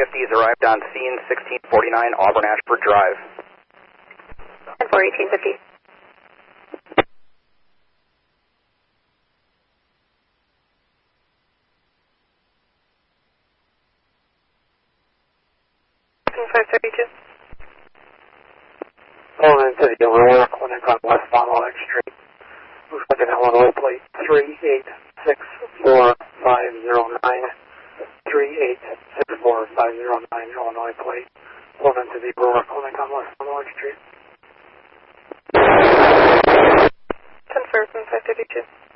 1850's arrived on scene 1649 Auburn Ashford Drive. 10-4, 1850. Pulling into the Aurora Clinic on West Fond du Lac Street. Looks like an Illinois plate 3864509. 3864509 Illinois plate. Pulling into the Aurora Clinic on West Fond du Lac Street. 10-4, 532.